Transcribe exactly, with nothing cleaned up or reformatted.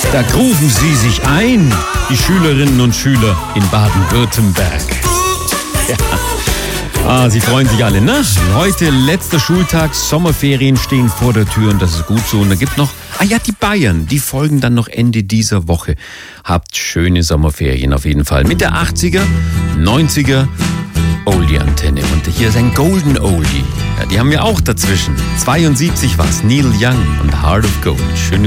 Da grufen sie sich ein, die Schülerinnen und Schüler in Baden-Württemberg. Ja. Ah, sie freuen sich alle, ne? Heute letzter Schultag, Sommerferien stehen vor der Tür und das ist gut so. Und da gibt noch, ah ja, die Bayern, die folgen dann noch Ende dieser Woche. Habt schöne Sommerferien auf jeden Fall. Mit der achtziger, neunziger Oldie-Antenne. Und hier ist ein Golden Oldie. Ja, die haben wir auch dazwischen. zweiundsiebzig war's, Neil Young und Heart of Gold. Schöne